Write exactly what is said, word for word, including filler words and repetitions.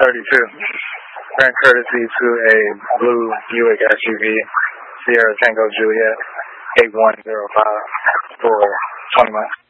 thirty-two. Grant courtesy to a blue Buick S U V, Sierra Tango Juliet, eight one zero five for twenty miles.